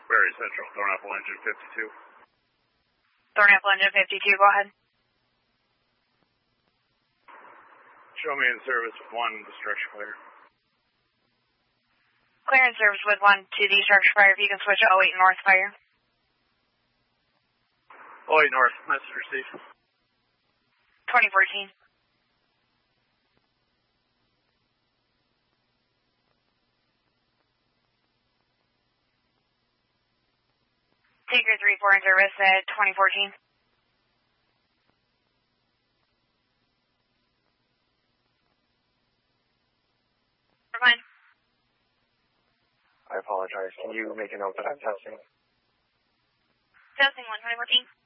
Very Central, Thornapple Engine 52. Thornapple Engine 52, go ahead. Show me in service with 1, the structure clear. Clear in service with 1 to the structure fire. If you can switch to 08 North Fire. 08 North, message received. 2014. Taker 3-4 in service at 2014. Fine. I apologize. Can you make a note that I'm testing? Testing 1, 2014.